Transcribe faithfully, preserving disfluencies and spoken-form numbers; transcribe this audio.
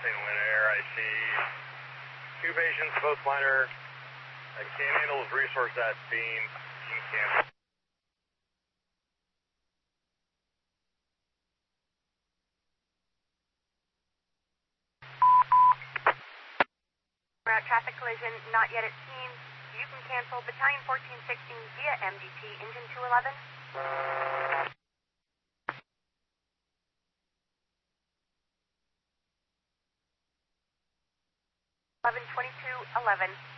Saint Win Air. I see two patients, both minor. I can't handle his resource at beam. You can cancel. We're at traffic collision, not yet at scene. You can cancel Battalion fourteen sixteen via M D T, engine two eleven. eleven twenty-two eleven.